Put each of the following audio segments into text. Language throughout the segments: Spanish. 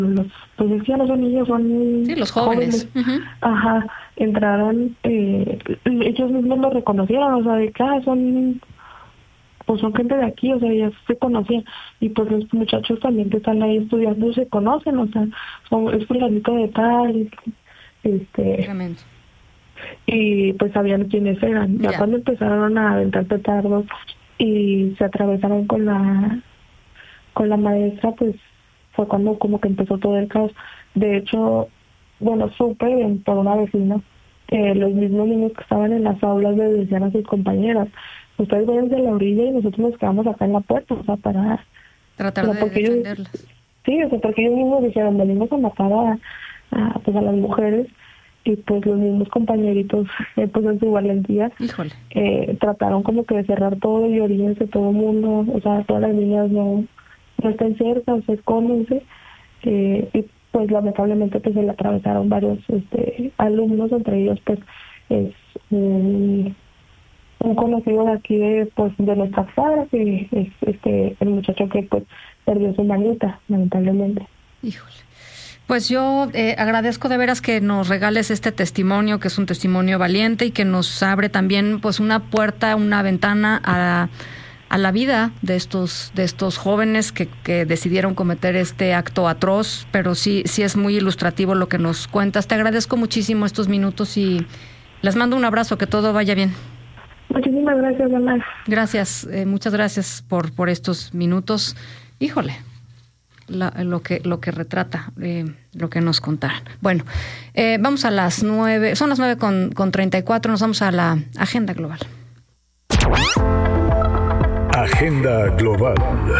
pues ya no son niños, son sí, los jóvenes. Uh-huh. Ajá, entraron, ellos mismos lo reconocieron, o sea, de que son gente de aquí, o sea, ya se conocían, y pues los muchachos también que están ahí estudiando se conocen, o sea, es fulanito de tal, Realmente. Y pues sabían quiénes eran. Ya cuando empezaron a aventar petardos y se atravesaron con la maestra, pues fue cuando como que empezó todo el caos. De hecho, supe por una vecina que los mismos niños que estaban en las aulas le decían a sus compañeras: ustedes vayan de la orilla y nosotros nos quedamos acá en la puerta, o sea, para tratar de defenderlas. Sí, o sea, porque ellos mismos dijeron: venimos a matar a las mujeres. Y pues los mismos compañeritos, pues en su valentía, trataron como que de cerrar todo y oríllense todo el mundo, o sea, todas las niñas no estén cerca, o sea, escóndense, y pues lamentablemente pues se le atravesaron varios alumnos, entre ellos pues es un conocido de aquí de nuestras cuadras, y es el muchacho que pues perdió su manita, lamentablemente. Híjole. Pues yo agradezco de veras que nos regales este testimonio, que es un testimonio valiente y que nos abre también pues una puerta, una ventana a la vida de estos jóvenes que decidieron cometer este acto atroz, pero sí es muy ilustrativo lo que nos cuentas. Te agradezco muchísimo estos minutos y les mando un abrazo, que todo vaya bien. Muchísimas gracias, Ana. Gracias, muchas gracias por estos minutos. Híjole. Lo que retrata, lo que nos contaron. Bueno, vamos a las 9, son las 9:34, nos vamos a la agenda global. Agenda global.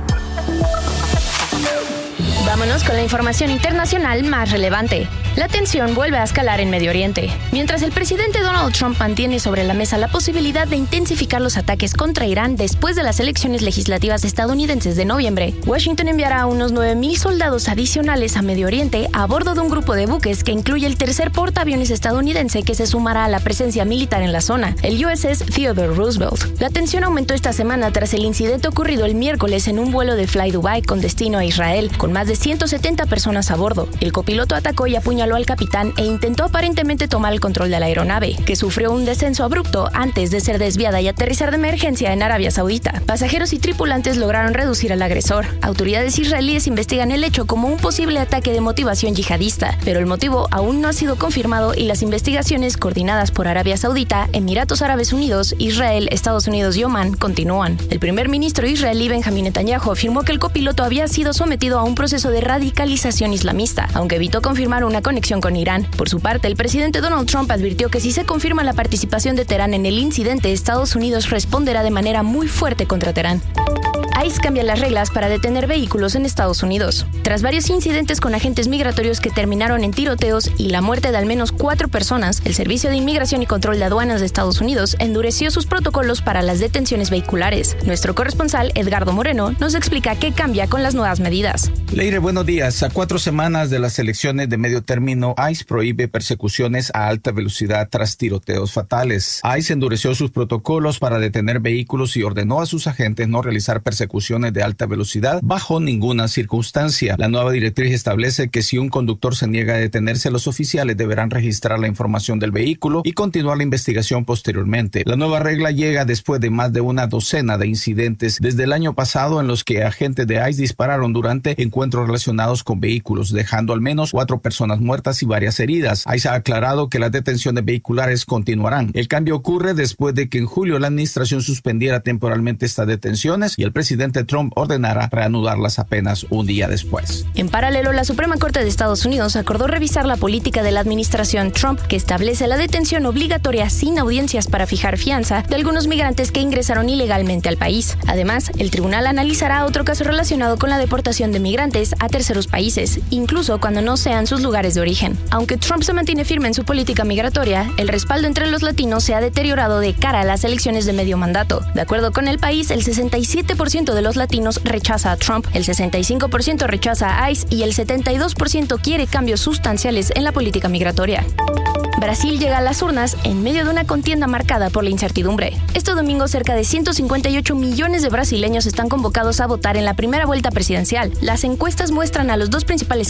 Vámonos con la información internacional más relevante. La tensión vuelve a escalar en Medio Oriente. Mientras el presidente Donald Trump mantiene sobre la mesa la posibilidad de intensificar los ataques contra Irán después de las elecciones legislativas estadounidenses de noviembre, Washington enviará unos 9,000 soldados adicionales a Medio Oriente a bordo de un grupo de buques que incluye el tercer portaaviones estadounidense que se sumará a la presencia militar en la zona, el USS Theodore Roosevelt. La tensión aumentó esta semana tras el incidente ocurrido el miércoles en un vuelo de Fly Dubai con destino a Israel, con más de 170 personas a bordo. El copiloto atacó y apuñaló al capitán e intentó aparentemente tomar el control de la aeronave, que sufrió un descenso abrupto antes de ser desviada y aterrizar de emergencia en Arabia Saudita. Pasajeros y tripulantes lograron reducir al agresor. Autoridades israelíes investigan el hecho como un posible ataque de motivación yihadista, pero el motivo aún no ha sido confirmado y las investigaciones coordinadas por Arabia Saudita, Emiratos Árabes Unidos, Israel, Estados Unidos y Omán continúan. El primer ministro israelí Benjamin Netanyahu afirmó que el copiloto había sido sometido a un proceso de radicalización islamista, aunque evitó confirmar una conexión con Irán. Por su parte, el presidente Donald Trump advirtió que si se confirma la participación de Teherán en el incidente, Estados Unidos responderá de manera muy fuerte contra Teherán. ICE cambia las reglas para detener vehículos en Estados Unidos. Tras varios incidentes con agentes migratorios que terminaron en tiroteos y la muerte de al menos 4 personas, el Servicio de Inmigración y Control de Aduanas de Estados Unidos endureció sus protocolos para las detenciones vehiculares. Nuestro corresponsal, Edgardo Moreno, nos explica qué cambia con las nuevas medidas. Leire, buenos días. A 4 semanas de las elecciones de medio término, ICE prohíbe persecuciones a alta velocidad tras tiroteos fatales. ICE endureció sus protocolos para detener vehículos y ordenó a sus agentes no realizar persecuciones de alta velocidad bajo ninguna circunstancia. La nueva directriz establece que si un conductor se niega a detenerse, los oficiales deberán registrar la información del vehículo y continuar la investigación posteriormente. La nueva regla llega después de más de una docena de incidentes desde el año pasado en los que agentes de ICE dispararon durante encuentros relacionados con vehículos, dejando al menos 4 personas muertas y varias heridas. ICE ha aclarado que las detenciones vehiculares continuarán. El cambio ocurre después de que en julio la administración suspendiera temporalmente estas detenciones y el presidente Trump ordenara reanudarlas apenas un día después. En paralelo, la Suprema Corte de Estados Unidos acordó revisar la política de la administración Trump, que establece la detención obligatoria sin audiencias para fijar fianza de algunos migrantes que ingresaron ilegalmente al país. Además, el tribunal analizará otro caso relacionado con la deportación de migrantes a terceros países, incluso cuando no sean sus lugares de origen. Aunque Trump se mantiene firme en su política migratoria, el respaldo entre los latinos se ha deteriorado de cara a las elecciones de medio mandato. De acuerdo con el país, el 67% de los latinos rechaza a Trump, el 65% rechaza a ICE y el 72% quiere cambios sustanciales en la política migratoria. Brasil llega a las urnas en medio de una contienda marcada por la incertidumbre. Este domingo, cerca de 158 millones de brasileños están convocados a votar en la primera vuelta presidencial. Las encuestas muestran a los dos principales